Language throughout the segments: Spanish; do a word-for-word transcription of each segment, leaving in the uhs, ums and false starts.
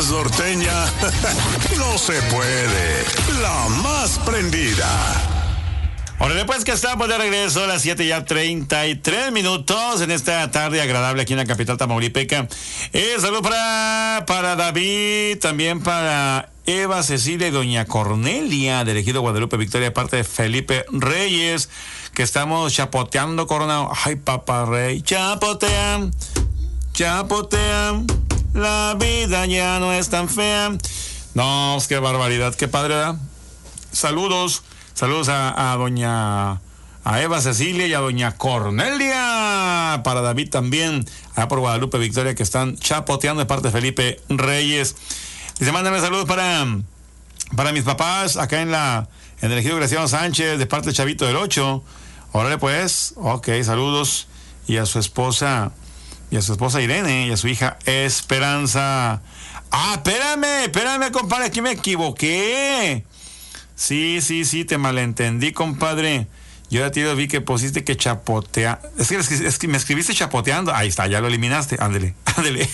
más norteña no se puede. La más prendida. Órale, pues que estamos de regreso a las siete ya treinta y tres minutos en esta tarde agradable aquí en la capital tamaulipeca. Eh, salud para, para David, también para Eva Cecilia y doña Cornelia del Ejido Guadalupe Victoria, de parte de Felipe Reyes, que estamos chapoteando, Coronado. Ay, papá rey, chapotean, chapotean, la vida ya no es tan fea. No, qué barbaridad, qué padre, ¿verdad? Saludos. Saludos a, a doña a Eva Cecilia y a doña Cornelia. Para David también, allá por Guadalupe Victoria, que están chapoteando, de parte de Felipe Reyes. Dice, mándame saludos para, para mis papás acá en la en el Ejido Graciano Sánchez, de parte de Chavito del ocho. Órale pues, ok, saludos. Y a su esposa, y a su esposa Irene, y a su hija Esperanza. Ah, espérame, espérame, compadre, aquí me equivoqué. Sí, sí, sí, te malentendí, compadre. Yo a ti lo vi que pusiste que chapotea. Es que, es que me escribiste chapoteando. Ahí está, ya lo eliminaste. Ándele, ándele.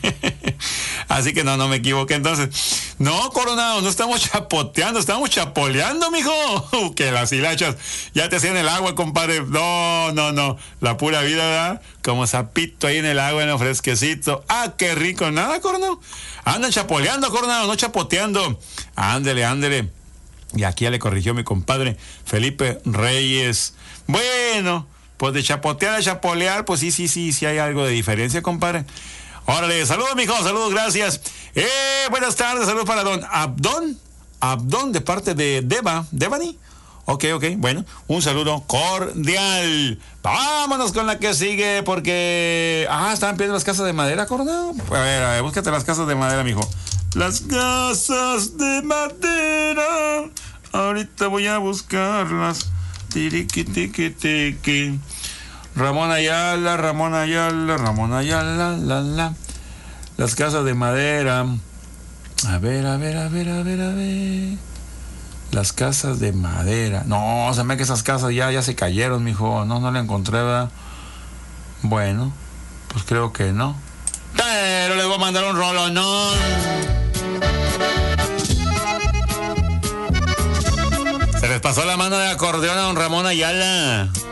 Así que no, no me equivoqué entonces. No, Coronado, no estamos chapoteando, estamos chapoleando, mijo. Que las hilachas ya te hacían el agua, compadre. No, no, no. La pura vida, ¿verdad? Como sapito ahí en el agua, en el fresquecito. Ah, qué rico. Nada, Coronado. Andan chapoleando, Coronado, no chapoteando. Ándele, ándele. Y aquí ya le corrigió mi compadre Felipe Reyes. Bueno, pues de chapotear a chapolear, pues sí, sí, sí, sí hay algo de diferencia, compadre. Órale, saludos, mijo, saludos, gracias. Eh, buenas tardes, saludos para don Abdón. Abdón, de parte de Deva, Devani. Ok, ok, bueno, un saludo cordial. Vámonos con la que sigue, porque... Ah, estaban pidiendo las casas de madera, Coronado. A ver, a ver, búscate las casas de madera, mijo. Las casas de madera. Ahorita voy a buscarlas. Tiriqui, tiqui, tiqui. Ramón Ayala, Ramón Ayala, Ramón Ayala, la, la. Las casas de madera. A ver, a ver, a ver, a ver, a ver. Las casas de madera. No, se me que esas casas ya, ya se cayeron, mijo. No, no la encontré, ¿verdad? Bueno, pues creo que no. Pero les voy a mandar un rolonón. Se les pasó la mano de acordeón a don Ramón Ayala.